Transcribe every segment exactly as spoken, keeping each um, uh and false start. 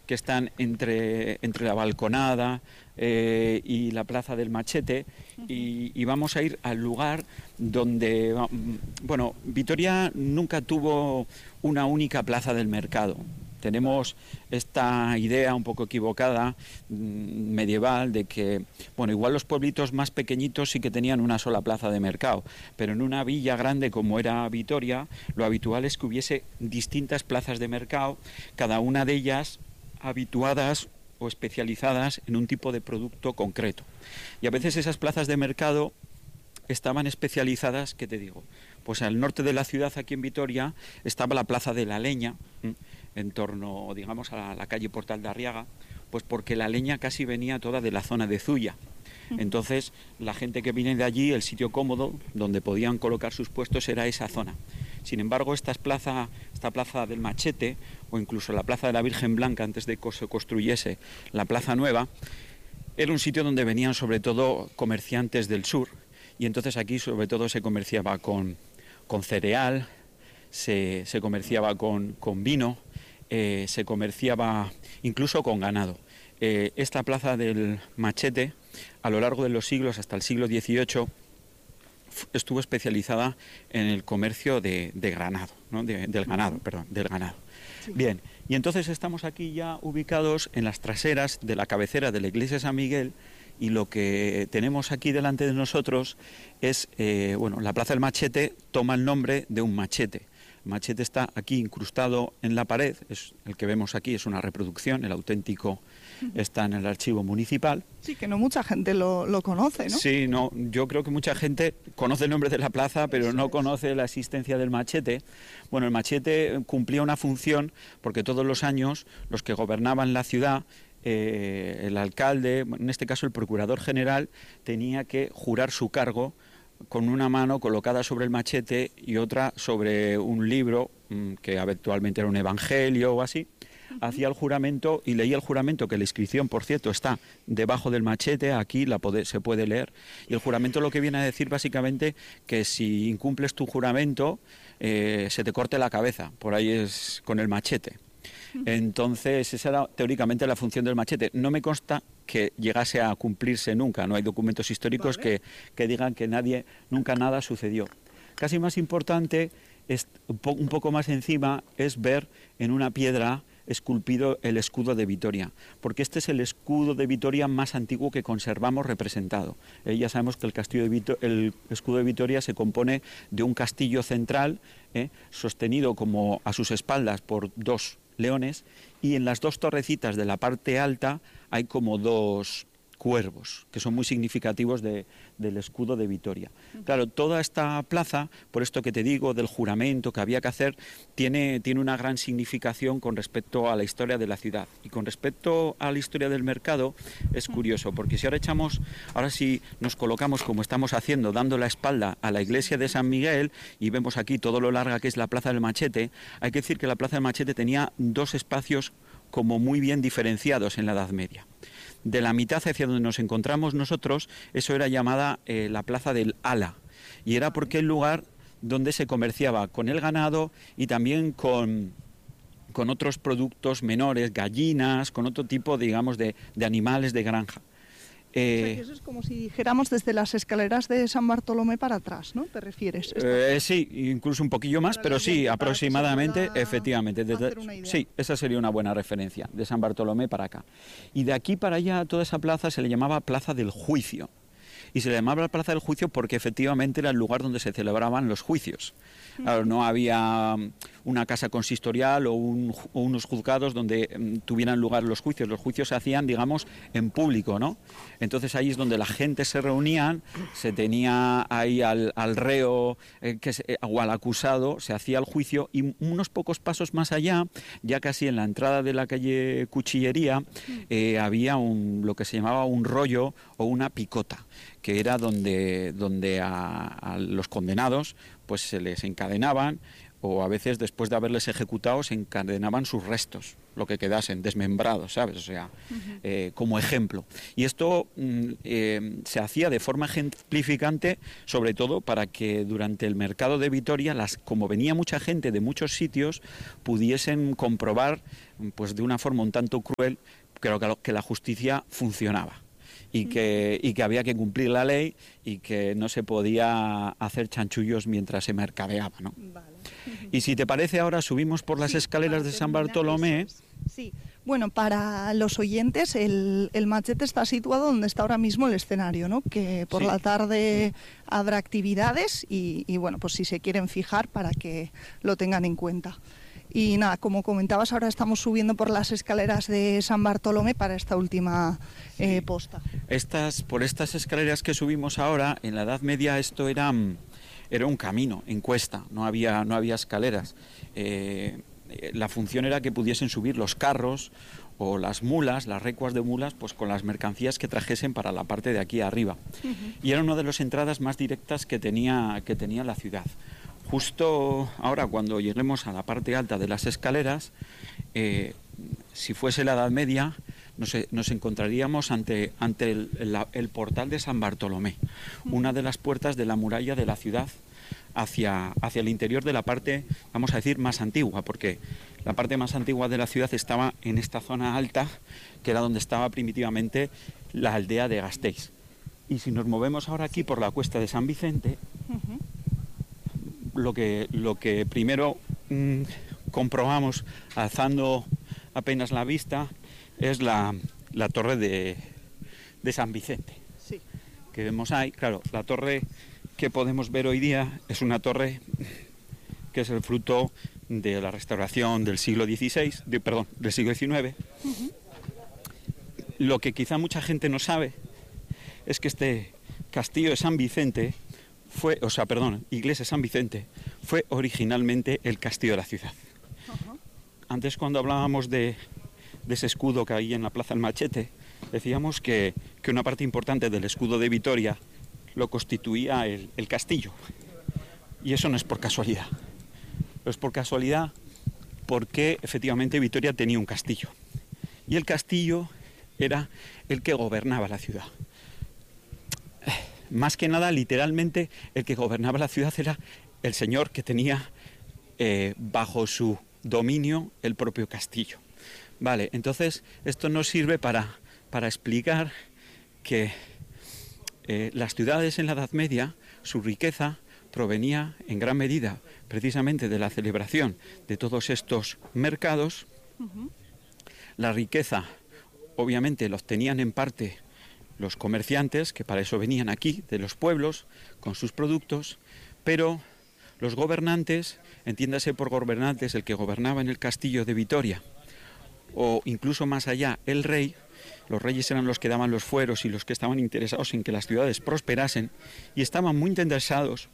que están entre, entre la Balconada eh, y la Plaza del Machete, y, y vamos a ir al lugar donde, bueno, Vitoria nunca tuvo una única plaza del mercado. Tenemos esta idea un poco equivocada, medieval, de que, bueno, igual los pueblitos más pequeñitos sí que tenían una sola plaza de mercado, pero en una villa grande como era Vitoria, lo habitual es que hubiese distintas plazas de mercado, cada una de ellas habituadas o especializadas en un tipo de producto concreto. Y a veces esas plazas de mercado estaban especializadas, ¿qué te digo? Pues al norte de la ciudad, aquí en Vitoria, estaba la Plaza de la Leña, ¿eh? en torno, digamos, a la, la calle Portal de Arriaga, pues porque la leña casi venía toda de la zona de Zuya. Entonces, la gente que viene de allí, el sitio cómodo donde podían colocar sus puestos era esa zona. Sin embargo, esta plaza, esta plaza del Machete, o incluso la Plaza de la Virgen Blanca, antes de que se construyese la Plaza Nueva, era un sitio donde venían sobre todo comerciantes del sur, y entonces aquí sobre todo se comerciaba con, con cereal, se, se comerciaba con, con vino, eh, se comerciaba incluso con ganado. Eh, esta plaza del Machete, a lo largo de los siglos, hasta el siglo dieciocho, estuvo especializada en el comercio de, de ganado, ¿no? de, del ganado, perdón, del ganado. Sí. Bien, y entonces estamos aquí ya ubicados en las traseras de la cabecera de la iglesia de San Miguel, y lo que tenemos aquí delante de nosotros es, eh, bueno, la Plaza del Machete toma el nombre de un machete. El machete está aquí incrustado en la pared, es el que vemos aquí, es una reproducción, el auténtico está en el archivo municipal. Sí, que no mucha gente lo, lo conoce, ¿no? Sí, no, yo creo que mucha gente conoce el nombre de la plaza, pero Eso no es. conoce la existencia del machete. Bueno, el machete cumplía una función porque todos los años los que gobernaban la ciudad, eh, el alcalde, en este caso el procurador general, tenía que jurar su cargo con una mano colocada sobre el machete y otra sobre un libro, que habitualmente era un evangelio o así. Hacía el juramento y leía el juramento, que la inscripción, por cierto, está debajo del machete, aquí la puede, se puede leer, y el juramento lo que viene a decir básicamente que si incumples tu juramento eh, se te corte la cabeza, por ahí es con el machete. Entonces esa era teóricamente la función del machete. No me consta que llegase a cumplirse nunca, no hay documentos históricos vale. que, que digan que nadie, nunca nada sucedió. Casi más importante, es, un, po, un poco más encima, es ver en una piedra esculpido el escudo de Vitoria, porque este es el escudo de Vitoria más antiguo que conservamos representado. Eh, ya sabemos que el, castillo de Vito, el escudo de Vitoria se compone de un castillo central, eh, sostenido como a sus espaldas por dos leones, y en las dos torrecitas de la parte alta hay como dos cuervos, que son muy significativos de, del escudo de Vitoria. Claro, toda esta plaza, por esto que te digo, del juramento que había que hacer, tiene, tiene una gran significación con respecto a la historia de la ciudad. Y con respecto a la historia del mercado, es curioso, porque si ahora echamos, ahora sí nos colocamos como estamos haciendo, dando la espalda a la iglesia de San Miguel, y vemos aquí todo lo larga que es la Plaza del Machete, hay que decir que la Plaza del Machete tenía dos espacios como muy bien diferenciados en la Edad Media. De la mitad hacia donde nos encontramos nosotros, eso era llamada eh, la Plaza del Ala, y era porque el lugar donde se comerciaba con el ganado y también con, con otros productos menores, gallinas, con otro tipo, digamos, de, de animales de granja. Eh, o sea, que eso es como si dijéramos desde las escaleras de San Bartolomé para atrás, ¿no? ¿Te refieres? Eh, sí, incluso un poquillo más, pero sí, aproximadamente, efectivamente. Desde, sí, esa sería una buena referencia, de San Bartolomé para acá. Y de aquí para allá, toda esa plaza se le llamaba Plaza del Juicio. Y se le llamaba Plaza del Juicio porque efectivamente era el lugar donde se celebraban los juicios. Claro, no había una casa consistorial o, un, o unos juzgados donde um, tuvieran lugar los juicios. Los juicios se hacían, digamos, en público, ¿no? Entonces ahí es donde la gente se reunían, se tenía ahí al, al reo eh, que se, eh, o al acusado, se hacía el juicio, y unos pocos pasos más allá, ya casi en la entrada de la calle Cuchillería, eh, había un, lo que se llamaba un rollo o una picota, que era donde, donde a, a los condenados pues se les encadenaban o a veces después de haberles ejecutado se encadenaban sus restos, lo que quedasen, desmembrados, ¿sabes? O sea, uh-huh. eh, como ejemplo. Y esto mm, eh, se hacía de forma ejemplificante, sobre todo para que durante el mercado de Vitoria, las, como venía mucha gente de muchos sitios, pudiesen comprobar, pues de una forma un tanto cruel, creo que, que la justicia funcionaba. Y que, y que había que cumplir la ley y que no se podía hacer chanchullos mientras se mercadeaba, ¿no? Vale. Y si te parece, ahora subimos por las sí, escaleras de San Bartolomé. Sí, bueno, para los oyentes, el, el machete está situado donde está ahora mismo el escenario, ¿no? Que por sí. la tarde habrá actividades y, y, bueno, pues si se quieren fijar para que lo tengan en cuenta. Y nada, como comentabas, ahora estamos subiendo por las escaleras de San Bartolomé para esta última eh, posta. Estas, por estas escaleras que subimos ahora, en la Edad Media esto era, era un camino en cuesta, no había, no había escaleras. Eh, la función era que pudiesen subir los carros o las mulas, las recuas de mulas, pues con las mercancías que trajesen para la parte de aquí arriba. Uh-huh. Y era una de las entradas más directas que tenía, que tenía la ciudad. Justo ahora, cuando lleguemos a la parte alta de las escaleras, eh, si fuese la Edad Media, nos, nos encontraríamos ante, ante el, el, el portal de San Bartolomé, una de las puertas de la muralla de la ciudad hacia, hacia el interior de la parte, vamos a decir, más antigua, porque la parte más antigua de la ciudad estaba en esta zona alta, que era donde estaba primitivamente la aldea de Gasteiz. Y si nos movemos ahora aquí por la cuesta de San Vicente, uh-huh. Lo que, lo que primero mmm, comprobamos alzando apenas la vista es la, la torre de, de San Vicente, sí. que vemos ahí. Claro, la torre que podemos ver hoy día es una torre que es el fruto de la restauración del siglo dieciséis, de, perdón, del siglo diecinueve. Uh-huh. Lo que quizá mucha gente no sabe es que este castillo de San Vicente fue, o sea, perdón, iglesia de San Vicente, fue originalmente el castillo de la ciudad. Uh-huh. Antes, cuando hablábamos de, de ese escudo que hay en la Plaza del Machete, decíamos que, que una parte importante del escudo de Vitoria lo constituía el, el castillo. Y eso no es por casualidad. No es por casualidad porque efectivamente Vitoria tenía un castillo. Y el castillo era el que gobernaba la ciudad. Más que nada, literalmente, el que gobernaba la ciudad era el señor que tenía eh, bajo su dominio el propio castillo. Vale, entonces esto nos sirve para, para explicar que eh, las ciudades en la Edad Media, su riqueza provenía en gran medida precisamente de la celebración de todos estos mercados. Uh-huh. La riqueza, obviamente, la obtenían en parte los comerciantes, que para eso venían aquí, de los pueblos, con sus productos, pero los gobernantes, entiéndase por gobernantes el que gobernaba en el castillo de Vitoria, o incluso más allá, el rey. Los reyes eran los que daban los fueros y los que estaban interesados en que las ciudades prosperasen, y estaban muy interesados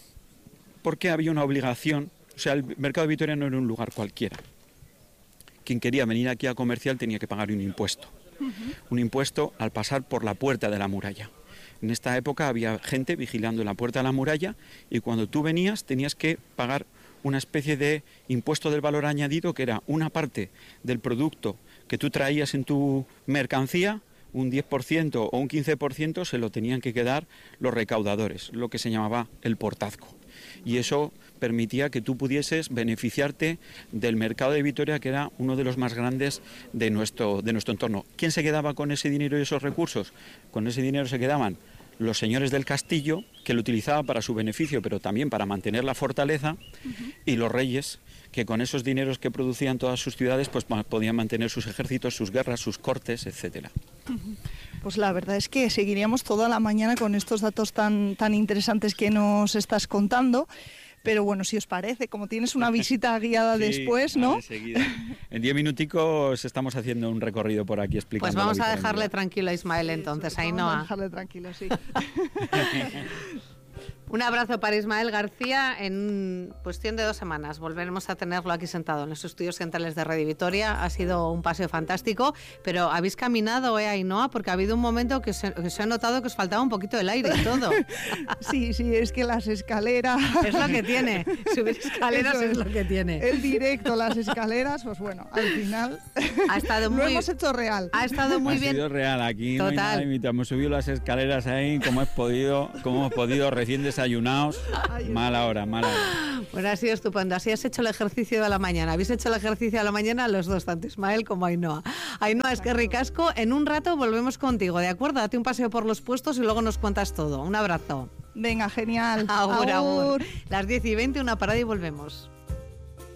porque había una obligación. O sea, el mercado de Vitoria no era un lugar cualquiera. Quien quería venir aquí a comerciar tenía que pagar un impuesto. Un impuesto al pasar por la puerta de la muralla. En esta época había gente vigilando la puerta de la muralla y cuando tú venías tenías que pagar una especie de impuesto del valor añadido, que era una parte del producto que tú traías en tu mercancía, un diez por ciento o un quince por ciento se lo tenían que quedar los recaudadores, lo que se llamaba el portazgo. Y eso permitía que tú pudieses beneficiarte del mercado de Vitoria, que era uno de los más grandes de nuestro, de nuestro entorno. ¿Quién se quedaba con ese dinero y esos recursos? Con ese dinero se quedaban los señores del castillo, que lo utilizaban para su beneficio, pero también para mantener la fortaleza, uh-huh. y los reyes, que con esos dineros que producían todas sus ciudades, pues podían mantener sus ejércitos, sus guerras, sus cortes, etcétera. Uh-huh. Pues la verdad es que seguiríamos toda la mañana con estos datos tan, tan interesantes que nos estás contando. Pero bueno, si os parece, como tienes una visita guiada sí, después, ¿no? Enseguida. En diez minuticos estamos haciendo un recorrido por aquí explicando. Pues vamos a dejarle tranquilo a Ismael entonces, sí, Ainhoa. Vamos a dejarle tranquilo, sí. Un abrazo para Ismael García. En cuestión de dos semanas volveremos a tenerlo aquí sentado en los estudios centrales de Radio Vitoria. Ha sido un paseo fantástico, pero habéis caminado, ¿eh, Ainhoa? Porque ha habido un momento que se, que se ha notado que os faltaba un poquito el aire y todo. Sí, sí, es que las escaleras... Es lo que tiene, subir escaleras es, es lo que tiene. El directo, las escaleras, pues bueno, al final ha estado muy, lo hemos hecho real. Ha estado muy ha bien. Ha sido real, aquí Total. No hay nada, hemos subido las escaleras ahí como hemos podido, como hemos podido, recién desayunados, mala hora, mala hora. Bueno, ha sido estupendo, así has hecho el ejercicio de la mañana, habéis hecho el ejercicio de la mañana los dos, tanto Ismael como Ainhoa. Ainhoa, es que ricasco, en un rato volvemos contigo, ¿de acuerdo? Date un paseo por los puestos y luego nos cuentas todo. Un abrazo. Venga, genial. Agur, agur. Las diez y veinte, una parada y volvemos.